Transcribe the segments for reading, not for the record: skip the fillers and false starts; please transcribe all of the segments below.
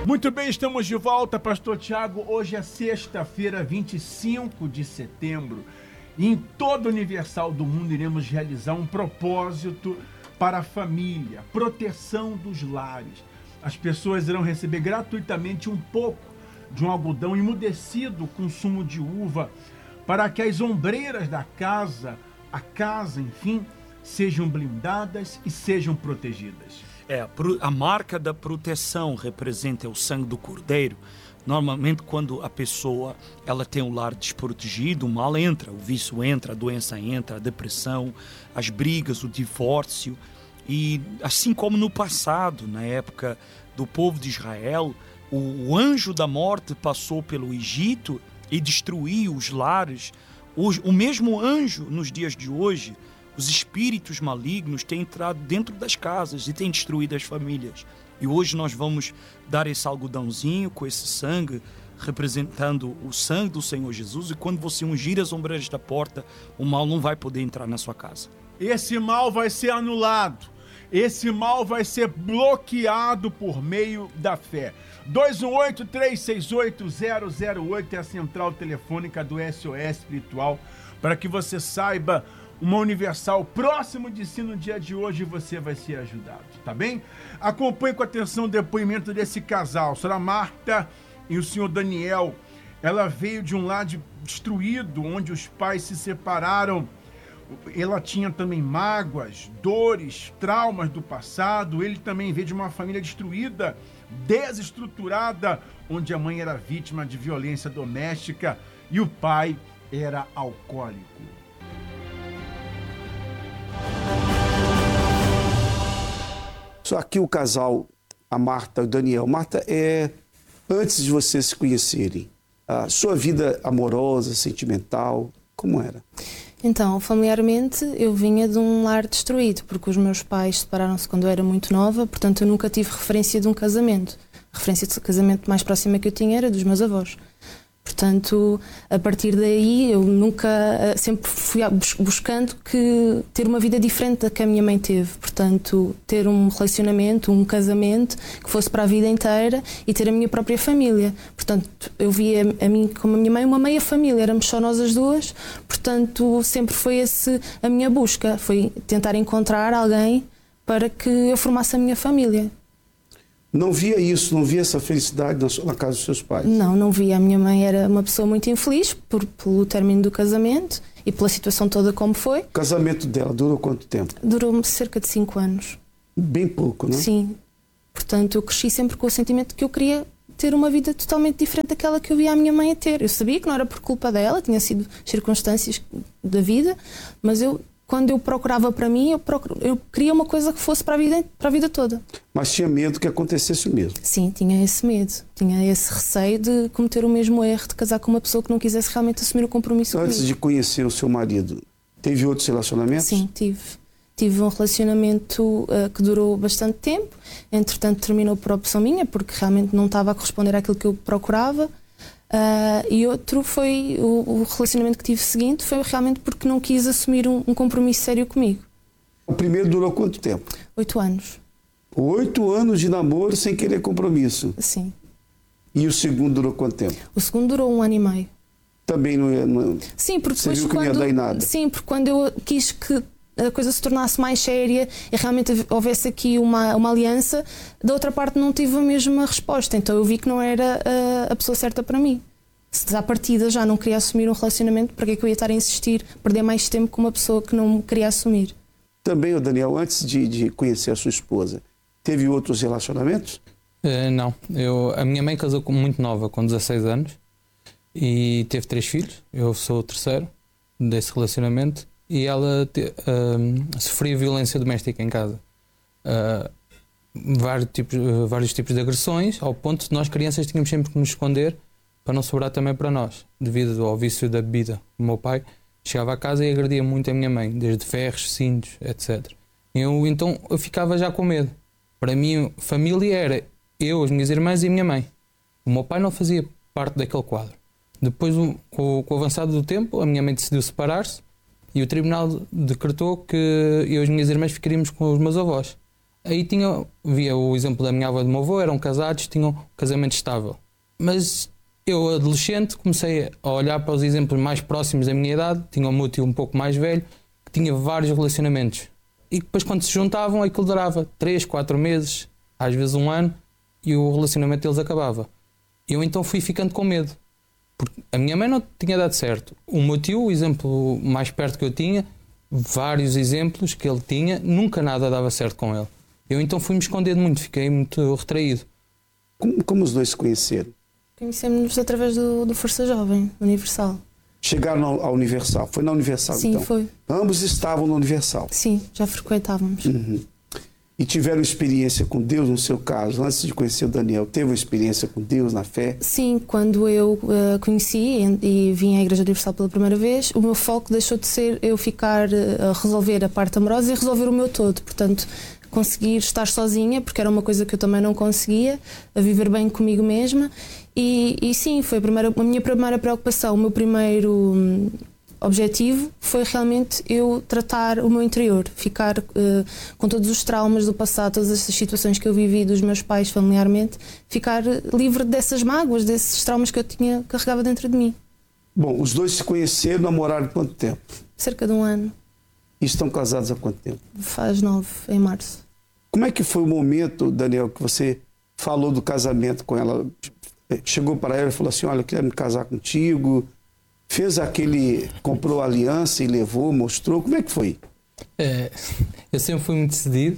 Muito bem, estamos de volta, Pastor Tiago. Hoje é sexta-feira, 25 de setembro. E em toda a Universal do mundo iremos realizar um propósito para a família, proteção dos lares. As pessoas irão receber gratuitamente um pouco de um algodão emudecido com sumo de uva, para que as ombreiras da casa, a casa, enfim, sejam blindadas e sejam protegidas. A marca da proteção representa o sangue do cordeiro. Normalmente, quando a pessoa ela tem um lar desprotegido, o mal entra, o vício entra, a doença entra, a depressão, as brigas, o divórcio. E assim como no passado, na época do povo de Israel, o anjo da morte passou pelo Egito e destruiu os lares. O mesmo anjo, nos dias de hoje, os espíritos malignos têm entrado dentro das casas e têm destruído as famílias. E hoje nós vamos dar esse algodãozinho com esse sangue, representando o sangue do Senhor Jesus. E quando você ungir as ombreiras da porta, o mal não vai poder entrar na sua casa. Esse mal vai ser anulado. Esse mal vai ser bloqueado por meio da fé. 218-368-008 é a central telefônica do SOS Espiritual, para que você saiba uma Universal próximo de si no dia de hoje, você vai ser ajudado, tá bem? Acompanhe com atenção o depoimento desse casal, a senhora Marta e o senhor Daniel. Ela veio de um lar destruído, onde os pais se separaram. Ela tinha também mágoas, dores, traumas do passado. Ele também veio de uma família destruída, desestruturada, onde a mãe era vítima de violência doméstica e o pai era alcoólico. Só aqui o casal, a Marta e o Daniel. Marta, antes de vocês se conhecerem, a sua vida amorosa, sentimental, como era? Então, familiarmente, eu vinha de um lar destruído, porque os meus pais separaram-se quando eu era muito nova, portanto eu nunca tive referência de um casamento. A referência de casamento mais próxima que eu tinha era dos meus avós. Portanto, a partir daí, eu sempre fui buscando ter uma vida diferente da que a minha mãe teve. Portanto, ter um relacionamento, um casamento que fosse para a vida inteira e ter a minha própria família. Portanto, eu via a mim como a minha mãe uma meia família, éramos só nós as duas. Portanto, sempre foi a minha busca, foi tentar encontrar alguém para que eu formasse a minha família. Não via isso, não via essa felicidade na casa dos seus pais? Não via. A minha mãe era uma pessoa muito infeliz pelo término do casamento e pela situação toda como foi. O casamento dela durou quanto tempo? Durou cerca de 5 anos. Bem pouco, não é? Sim. Portanto, eu cresci sempre com o sentimento de que eu queria ter uma vida totalmente diferente daquela que eu via a minha mãe a ter. Eu sabia que não era por culpa dela, tinha sido circunstâncias da vida, mas quando eu procurava para mim, eu queria uma coisa que fosse para a vida toda. Mas tinha medo que acontecesse o mesmo? Sim, tinha esse medo. Tinha esse receio de cometer o mesmo erro, de casar com uma pessoa que não quisesse realmente assumir o compromisso comigo. Antes de conhecer o seu marido, teve outros relacionamentos? Sim, tive. Tive um relacionamento que durou bastante tempo. Entretanto, terminou por opção minha, porque realmente não estava a corresponder àquilo que eu procurava. E outro foi o relacionamento que tive seguinte, foi realmente porque não quis assumir um compromisso sério comigo. O primeiro durou quanto tempo? 8 anos. 8 anos de namoro sem querer compromisso? Sim. E o segundo durou quanto tempo? O segundo durou 1 ano e meio. Também não. Sim, porque você depois viu que não ia dar em nada? Sim, porque quando eu quis que a coisa se tornasse mais séria e realmente houvesse aqui uma aliança, da outra parte não tive a mesma resposta, então eu vi que não era a pessoa certa para mim. Se à partida já não queria assumir um relacionamento, para que é que eu ia estar a insistir, perder mais tempo com uma pessoa que não queria assumir? Também, Daniel, antes de conhecer a sua esposa, teve outros relacionamentos? Não, a minha mãe casou muito nova, com 16 anos, e teve 3 filhos. Eu sou o terceiro desse relacionamento. E ela sofria violência doméstica em casa. Vários tipos de agressões, ao ponto de nós crianças tínhamos sempre que nos esconder para não sobrar também para nós, devido ao vício da bebida. O meu pai chegava a casa e agredia muito a minha mãe, desde ferros, cintos, etc. Então eu ficava já com medo. Para mim, família era eu, as minhas irmãs e a minha mãe. O meu pai não fazia parte daquele quadro. Depois, com o avançado do tempo, a minha mãe decidiu separar-se e o tribunal decretou que eu e as minhas irmãs ficaríamos com os meus avós. Aí via o exemplo da minha avó e do meu avô, eram casados, tinham um casamento estável. Mas eu, adolescente, comecei a olhar para os exemplos mais próximos da minha idade, tinha o meu tio um pouco mais velho, que tinha vários relacionamentos. E depois, quando se juntavam, aquilo durava 3, 4 meses, às vezes 1 ano, e o relacionamento deles acabava. Eu então fui ficando com medo, porque a minha mãe não tinha dado certo. O meu tio, o exemplo mais perto que eu tinha, vários exemplos que ele tinha, nunca nada dava certo com ele. Eu então fui-me escondendo muito, fiquei muito retraído. Como os dois se conheceram? Conhecemos-nos através do Força Jovem, Universal. Chegaram ao Universal? Foi na Universal, Sim, então? Sim, foi. Ambos estavam no Universal? Sim, já frequentávamos. E tiveram experiência com Deus, no seu caso, antes de conhecer o Daniel? Teve uma experiência com Deus na fé? Sim, quando eu conheci e vim à Igreja Universal pela primeira vez, o meu foco deixou de ser eu ficar a resolver a parte amorosa e resolver o meu todo. Portanto, conseguir estar sozinha, porque era uma coisa que eu também não conseguia, a viver bem comigo mesma. E sim, foi a minha primeira preocupação, o meu primeiro objetivo foi realmente eu tratar o meu interior, ficar com todos os traumas do passado, todas essas situações que eu vivi dos meus pais familiarmente, ficar livre dessas mágoas, desses traumas que eu carregava dentro de mim. Bom, os dois se conheceram, namoraram quanto tempo? Cerca de 1 ano. E estão casados há quanto tempo? Faz 9, em março. Como é que foi o momento, Daniel, que você falou do casamento com ela? Chegou para ela e falou assim, olha, eu quero me casar contigo. Fez comprou a aliança e levou, mostrou. Como é que foi? Eu sempre fui muito decidido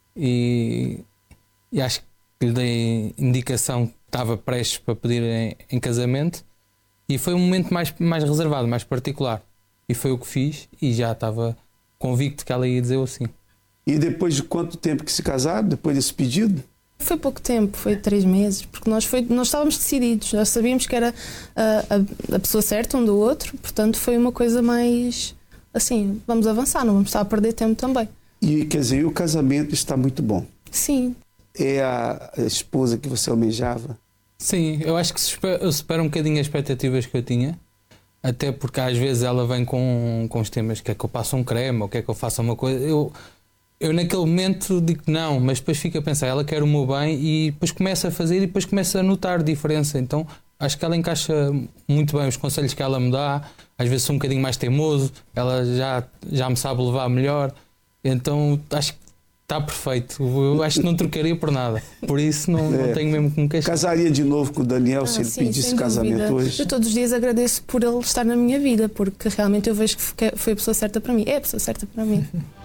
e acho que lhe dei indicação que estava prestes para pedir em casamento, e foi um momento mais reservado, mais particular. E foi o que fiz e já estava convicto que ela ia dizer sim. E depois de quanto tempo que se casaram, depois desse pedido? Foi pouco tempo, foi 3 meses, porque nós estávamos decididos, já sabíamos que era a pessoa certa um do outro, portanto foi uma coisa mais assim, vamos avançar, não vamos estar a perder tempo também. E quer dizer, o casamento está muito bom. Sim. É a esposa que você almejava? Sim, eu acho que eu supero um bocadinho as expectativas que eu tinha, até porque às vezes ela vem com os temas, quer que eu passe um creme ou quer que eu faça uma coisa. Eu naquele momento digo que não, mas depois fico a pensar, ela quer o meu bem, e depois começa a fazer e depois começa a notar diferença. Então acho que ela encaixa muito bem os conselhos que ela me dá. Às vezes sou um bocadinho mais teimoso, ela já me sabe levar melhor. Então acho que está perfeito. Eu acho que não trocaria por nada. Por isso não tenho mesmo que me queixar. Casaria de novo com o Daniel se ele sim, pedisse casamento hoje? Eu todos os dias agradeço por ele estar na minha vida, porque realmente eu vejo que foi a pessoa certa para mim. É a pessoa certa para mim.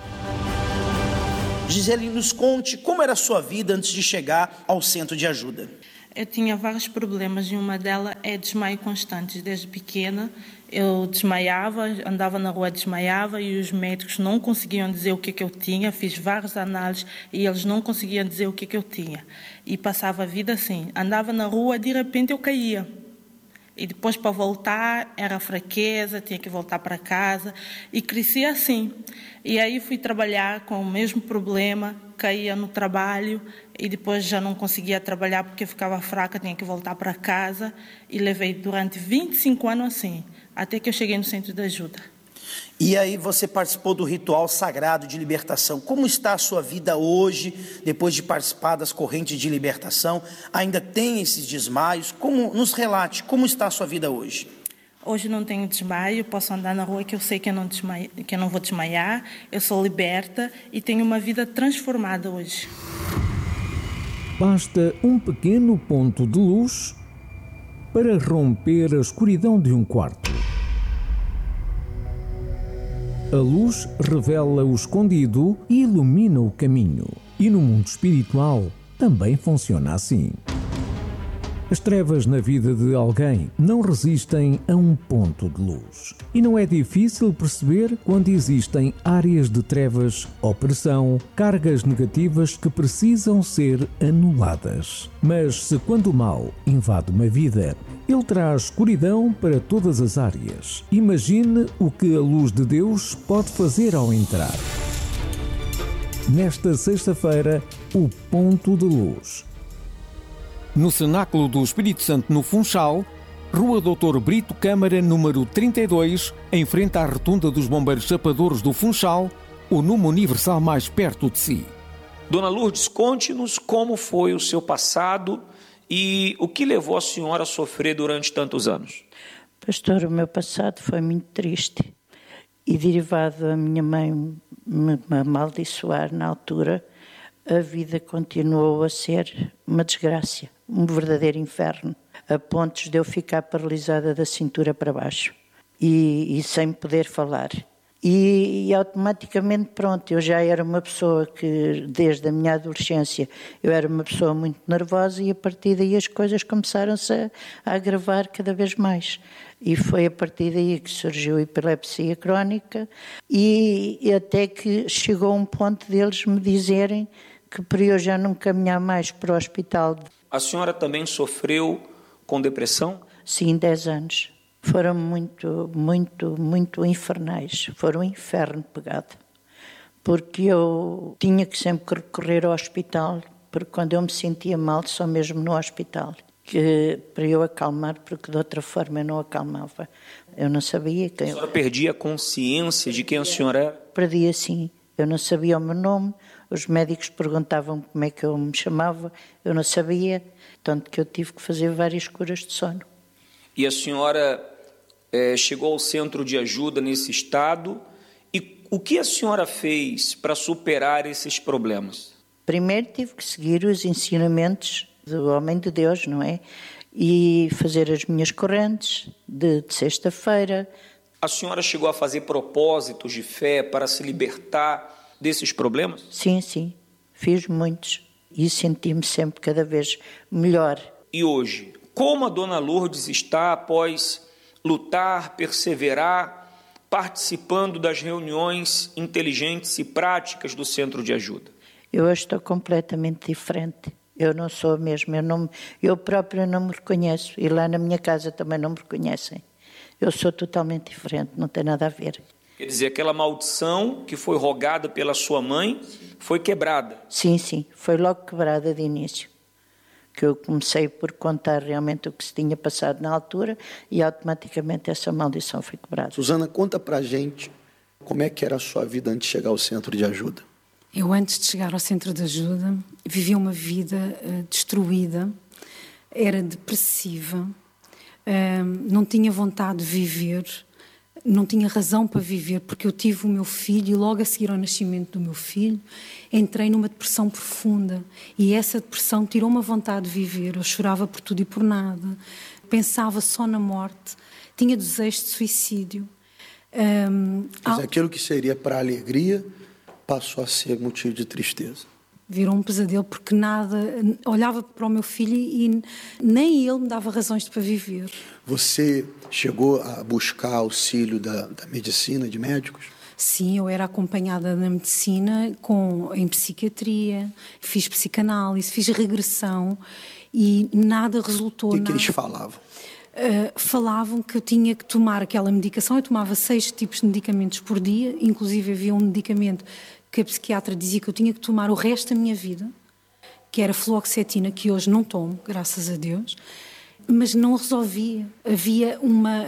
Gisele, nos conte como era a sua vida antes de chegar ao centro de ajuda. Eu tinha vários problemas e uma delas é desmaio constante. Desde pequena eu desmaiava, andava na rua, desmaiava e os médicos não conseguiam dizer o que eu tinha. Fiz várias análises e eles não conseguiam dizer o que eu tinha. E passava a vida assim, andava na rua, de repente eu caía. E depois para voltar era fraqueza, tinha que voltar para casa e crescia assim. E aí fui trabalhar com o mesmo problema, caía no trabalho e depois já não conseguia trabalhar porque ficava fraca, tinha que voltar para casa e levei durante 25 anos assim, até que eu cheguei no centro de ajuda. E aí você participou do ritual sagrado de libertação. Como está a sua vida hoje, depois de participar das correntes de libertação? Ainda tem esses desmaios? Nos relate, como está a sua vida hoje? Hoje não tenho desmaio, posso andar na rua que eu sei que eu não vou desmaiar. Eu sou liberta e tenho uma vida transformada hoje. Basta um pequeno ponto de luz para romper a escuridão de um quarto. A luz revela o escondido e ilumina o caminho. E no mundo espiritual também funciona assim. As trevas na vida de alguém não resistem a um ponto de luz. E não é difícil perceber quando existem áreas de trevas, opressão, cargas negativas que precisam ser anuladas. Mas se quando o mal invade uma vida, ele traz escuridão para todas as áreas. Imagine o que a luz de Deus pode fazer ao entrar. Nesta sexta-feira, o ponto de luz. No Cenáculo do Espírito Santo, no Funchal, Rua Doutor Brito Câmara, número 32, em frente à Rotunda dos Bombeiros Chapadores do Funchal, o número universal mais perto de si. Dona Lourdes, conte-nos como foi o seu passado e o que levou a senhora a sofrer durante tantos anos. Pastor, o meu passado foi muito triste e derivado a minha mãe me amaldiçoar na altura, a vida continuou a ser uma desgraça, um verdadeiro inferno, a pontos de eu ficar paralisada da cintura para baixo e sem poder falar. E automaticamente, pronto, eu já era uma pessoa que, desde a minha adolescência, eu era uma pessoa muito nervosa e a partir daí as coisas começaram-se a agravar cada vez mais. E foi a partir daí que surgiu a epilepsia crónica e até que chegou um ponto deles me dizerem que para eu já não caminhar mais para o hospital. A senhora também sofreu com depressão? Sim, 10 anos. Foram muito infernais. Foram um inferno pegado. Porque eu tinha que sempre recorrer ao hospital, porque quando eu me sentia mal, só mesmo no hospital, que para eu acalmar, porque de outra forma eu não acalmava. Eu não sabia quem... A senhora perdia a consciência de quem a senhora era? Perdia, sim. Eu não sabia o meu nome, os médicos perguntavam como é que eu me chamava, eu não sabia, tanto que eu tive que fazer várias curas de sono. E a senhora chegou ao centro de ajuda nesse estado, e o que a senhora fez para superar esses problemas? Primeiro tive que seguir os ensinamentos do homem de Deus, não é? E fazer as minhas correntes de sexta-feira. A senhora chegou a fazer propósitos de fé para se libertar desses problemas? Sim, sim. Fiz muitos. E senti-me sempre cada vez melhor. E hoje, como a Dona Lourdes está após lutar, perseverar, participando das reuniões inteligentes e práticas do Centro de Ajuda? Eu hoje estou completamente diferente. Eu não sou a mesma. Eu própria não me reconheço. E lá na minha casa também não me reconhecem. Eu sou totalmente diferente, não tem nada a ver. Quer dizer, aquela maldição que foi rogada pela sua mãe foi quebrada? Sim, sim, foi logo quebrada de início. Que eu comecei por contar realmente o que se tinha passado na altura e automaticamente essa maldição foi quebrada. Susana, conta pra gente como é que era a sua vida antes de chegar ao Centro de Ajuda. Eu, antes de chegar ao Centro de Ajuda, vivia uma vida destruída, era depressiva, não tinha vontade de viver, não tinha razão para viver, porque eu tive o meu filho e logo a seguir ao nascimento do meu filho entrei numa depressão profunda e essa depressão tirou-me a vontade de viver. Eu chorava por tudo e por nada, pensava só na morte, tinha desejos de suicídio. Mas aquilo que seria para alegria passou a ser motivo de tristeza. Virou um pesadelo porque nada, olhava para o meu filho e nem ele me dava razões para viver. Você chegou a buscar auxílio da medicina, de médicos? Sim, eu era acompanhada na medicina em psiquiatria, fiz psicanálise, fiz regressão e nada resultou. O que eles falavam? Falavam que eu tinha que tomar aquela medicação. Eu tomava 6 tipos de medicamentos por dia, inclusive havia um medicamento que a psiquiatra dizia que eu tinha que tomar o resto da minha vida, que era fluoxetina, que hoje não tomo, graças a Deus, mas não resolvia. Havia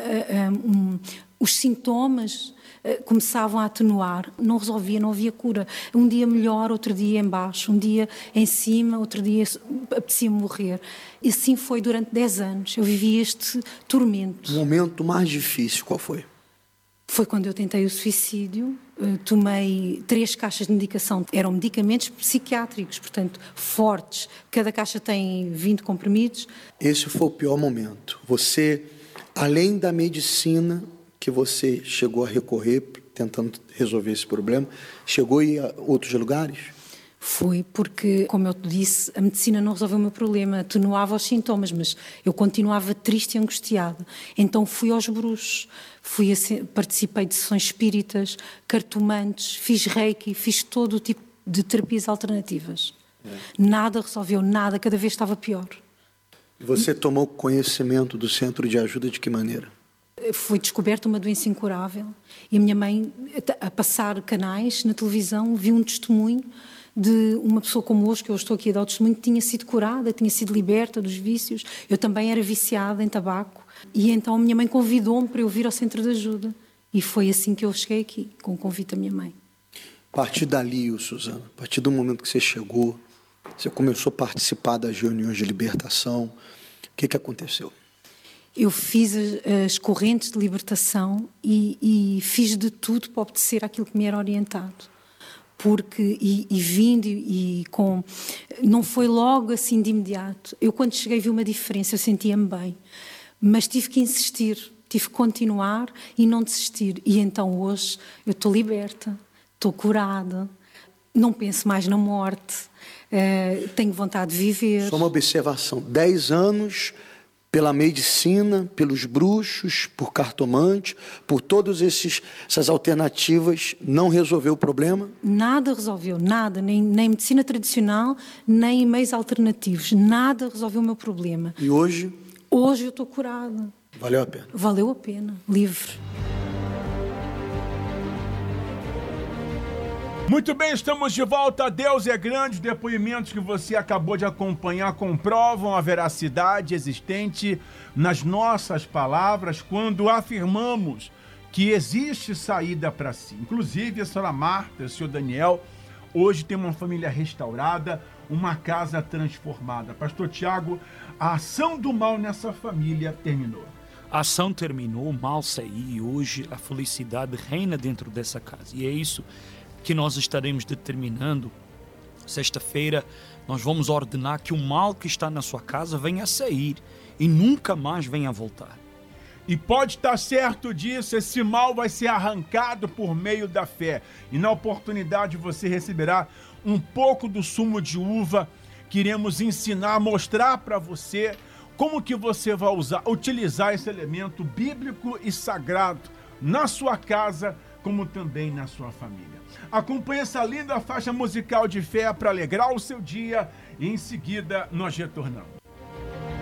os sintomas começavam a atenuar, não resolvia, não havia cura. Um dia melhor, outro dia em baixo, um dia em cima, outro dia apetecia morrer. E assim foi durante 10 anos. Eu vivi este tormento. O momento mais difícil, qual foi? Foi quando eu tentei o suicídio. Tomei 3 caixas de medicação. Eram medicamentos psiquiátricos, portanto, fortes. Cada caixa tem 20 comprimidos. Esse foi o pior momento. Você, além da medicina que você chegou a recorrer, tentando resolver esse problema, chegou a ir a outros lugares? Fui, porque, como eu te disse, a medicina não resolveu o meu problema, atenuava os sintomas, mas eu continuava triste e angustiada. Então fui aos bruxos, participei de sessões espíritas, cartomantes, fiz reiki, fiz todo o tipo de terapias alternativas. Nada resolveu, nada, cada vez estava pior. Você tomou conhecimento do Centro de Ajuda de que maneira? Foi descoberta uma doença incurável e a minha mãe, a passar canais na televisão, viu um testemunho de uma pessoa como hoje, que eu estou aqui a dar o testemunho, que tinha sido curada, tinha sido liberta dos vícios. Eu também era viciada em tabaco e então a minha mãe convidou-me para eu vir ao Centro de Ajuda e foi assim que eu cheguei aqui, com o convite da minha mãe. A partir dali, Suzana, a partir do momento que você chegou, você começou a participar das reuniões de libertação, o que aconteceu? Eu fiz as correntes de libertação e fiz de tudo para obedecer àquilo que me era orientado. Porque, não foi logo assim de imediato. Eu, quando cheguei, vi uma diferença, eu sentia-me bem. Mas tive que insistir, tive que continuar e não desistir. E então hoje eu estou liberta, estou curada, não penso mais na morte, tenho vontade de viver. Só uma observação, 10 anos pela medicina, pelos bruxos, por cartomante, por todas essas alternativas, não resolveu o problema? Nada resolveu, nada, nem medicina tradicional, nem meios alternativos, nada resolveu o meu problema. E hoje? Hoje eu estou curada. Valeu a pena? Valeu a pena, livre. Muito bem, estamos de volta. Deus é grande. Os depoimentos que você acabou de acompanhar comprovam a veracidade existente nas nossas palavras quando afirmamos que existe saída para si. Inclusive, a senhora Marta e o senhor Daniel hoje tem uma família restaurada, uma casa transformada. Pastor Tiago, a ação do mal nessa família terminou. A ação terminou, o mal saiu e hoje a felicidade reina dentro dessa casa. E é isso que nós estaremos determinando. Sexta-feira nós vamos ordenar que o mal que está na sua casa venha a sair e nunca mais venha a voltar. E pode estar certo disso, esse mal vai ser arrancado por meio da fé. E na oportunidade você receberá um pouco do sumo de uva que iremos ensinar, mostrar para você como que você vai utilizar esse elemento bíblico e sagrado na sua casa, como também na sua família. Acompanhe essa linda faixa musical de fé para alegrar o seu dia e em seguida nós retornamos.